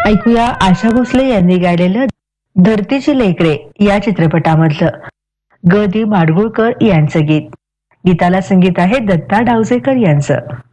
ऐकूया आशा भोसले यांनी गायलेलं धरतीची लेकरे या चित्रपटामधलं ग दी माडगुळकर यांचं गीत. गीताला संगीत आहे दत्ता डावजेकर यांचं.